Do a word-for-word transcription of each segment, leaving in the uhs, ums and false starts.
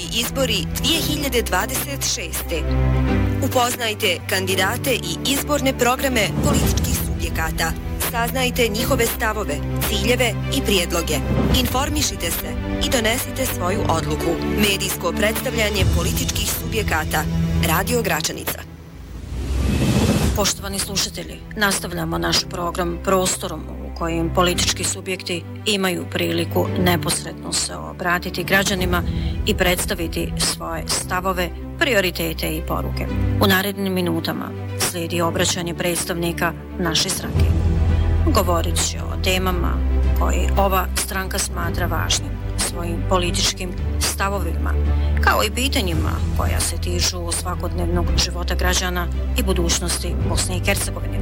izbori dvije hiljade dvadeset šeste. Upoznajte kandidate i izborne programe političkih subjekata. Saznajte njihove stavove, ciljeve i prijedloge. Informišite se i donesite svoju odluku. Medijsko predstavljanje političkih subjekata. Radio Gračanica. Poštovani slušatelji, nastavljamo naš program prostorom u kojim politički subjekti imaju priliku neposredno se obratiti građanima i predstaviti svoje stavove, prioritete i poruke. U narednim minutama slijedi obraćanje predstavnika naše stranke. Govorit će o temama koje ova stranka smatra važnim, svojim političkim stavovima, kao i pitanjima koja se tiču svakodnevnog života građana i budućnosti Bosne i Hercegovine.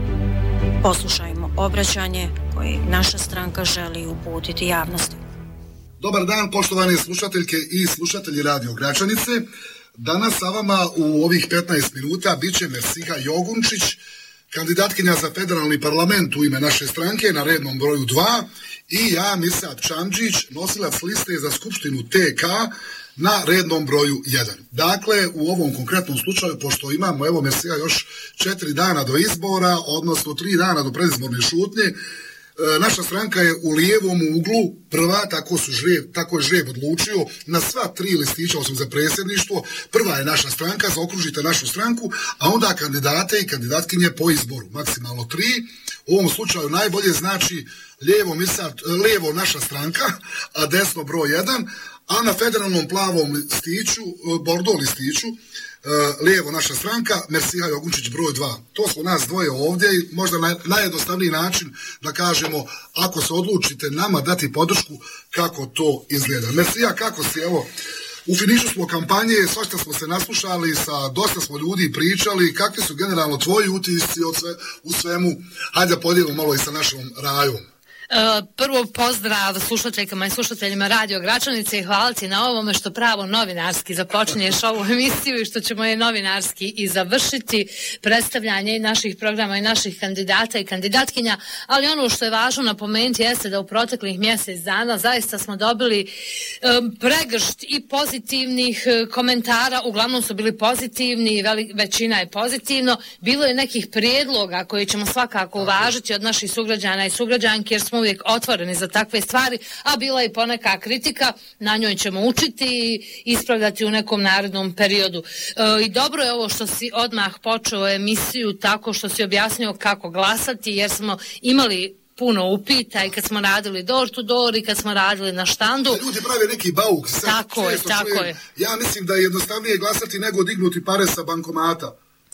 Poslušajmo obraćanje koje naša stranka želi uputiti javnosti. Dobar dan, poštovane slušateljke i slušatelji Radio Gračanice. Danas sa vama u ovih petnaest minuta bit će Mersiha Jogunčić, kandidatkinja za federalni parlament u ime naše stranke na rednom broju dva, i ja, Mirsad Čamđić, nosilac liste za skupštinu T K na rednom broju jedan. Dakle, u ovom konkretnom slučaju, pošto imamo, evo Mersiha, još četiri dana do izbora, odnosno tri dana do predizborne šutnje, naša stranka je u lijevom uglu prva, tako, su žreb, tako je žreb odlučio, na sva tri listića, osim za predsjedništvo. Prva je naša stranka, zaokružite našu stranku, a onda kandidate i kandidatkinje po izboru, maksimalno tri. U ovom slučaju najbolje znači lijevo, Mirsad, lijevo naša stranka, a desno broj jedan, a na federalnom plavom listiću, bordo listiću, Uh, lijevo naša stranka, Mersiha Jogunčić broj dva. To smo nas dvoje ovdje i možda naj, najjednostavniji način da kažemo, ako se odlučite nama dati podršku, kako to izgleda. Mersiha, kako si, evo, u finišu smo kampanje, svašta smo se naslušali, sa dosta smo ljudi pričali, kakvi su generalno tvoji utisci od sve, u svemu, hajde da podijelimo malo i sa našom Rajom. Uh, prvo pozdrav slušateljkama i slušateljima Radio Gračanice i hvala ti na ovome što pravo novinarski započinješ ovu emisiju i što ćemo je novinarski i završiti, predstavljanje i naših programa i naših kandidata i kandidatkinja, ali ono što je važno napomenuti jeste da u proteklih mjesec dana zaista smo dobili um, pregršt i pozitivnih uh, komentara, uglavnom su bili pozitivni i veli, većina je pozitivno. Bilo je nekih prijedloga koje ćemo svakako uvažiti od naših sugrađana i sugrađanki, jer smo uvijek otvoreni za takve stvari, a bila i poneka kritika, na njoj ćemo učiti i ispravljati u nekom narednom periodu. E, I dobro je ovo što si odmah počeo emisiju tako što si objasnio kako glasati, jer smo imali puno upita i kad smo radili door to door i kad smo radili na štandu. Da ljudi prave neki bauk. Sad, tako je, tako čujem, je. Ja mislim da je jednostavnije glasati nego dignuti pare sa bankomata.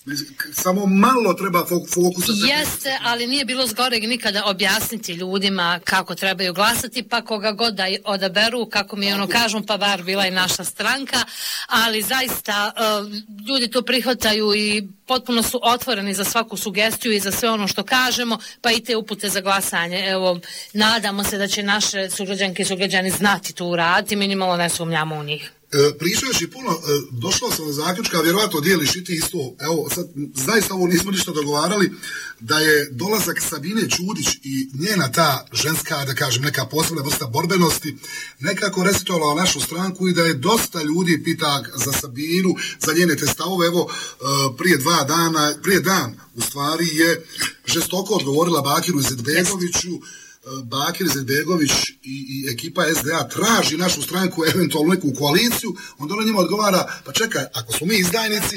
Samo malo treba fokusa. Jeste, ali nije bilo zgoreg nikada objasniti ljudima kako trebaju glasati, pa koga god da odaberu, kako mi ono kažu, pa bar bila i naša stranka, ali zaista uh, ljudi to prihvataju i potpuno su otvoreni za svaku sugestiju i za sve ono što kažemo, pa i te upute za glasanje. Evo, nadamo se da će naše sugrađanke i sugrađani znati to uraditi, minimalno ne sumnjamo u njih. E, pričajući puno, e, došao sam do zaključka, vjerovatno dijeliš i ti isto, evo, sad, zaista ovo nismo ništa dogovarali, da je dolazak Sabine Čudić i njena ta ženska, da kažem, neka posebna vrsta borbenosti, nekako resetovala našu stranku i da je dosta ljudi pita za Sabinu, za njene te stavove. Evo, e, prije dva dana, prije dan, u stvari, je žestoko odgovorila Bakiru Izetbegoviću. Bakir Izetbegović i, i ekipa S D A traži našu stranku, eventualno neku koaliciju, onda ona njima odgovara, pa čekaj, ako smo mi izdajnici,